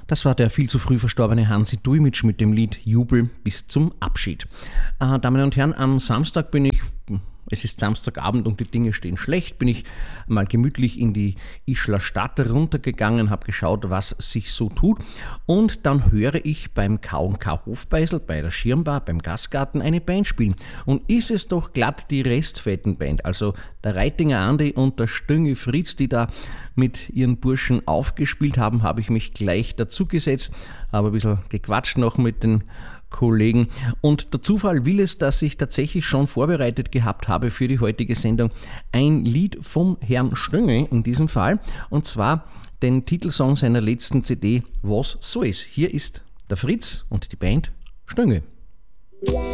Das war der viel zu früh verstorbene Hansi Duimitsch mit dem Lied Jubel bis zum Abschied. Damen und Herren, am Samstag es ist Samstagabend und die Dinge stehen schlecht, bin ich mal gemütlich in die Ischler Stadt runtergegangen, habe geschaut, was sich so tut, und dann höre ich beim K&K Hofbeisel, bei der Schirmbar, beim Gastgarten eine Band spielen. Und ist es doch glatt die Restfettenband, also der Reitinger Andi und der Stüngi Fritz, die da mit ihren Burschen aufgespielt haben, habe ich mich gleich dazugesetzt, habe ein bisschen gequatscht noch mit den Kollegen. Und der Zufall will es, dass ich tatsächlich schon vorbereitet gehabt habe für die heutige Sendung ein Lied vom Herrn Stüngi in diesem Fall, und zwar den Titelsong seiner letzten CD Was so ist. Hier ist der Fritz und die Band Stüngi.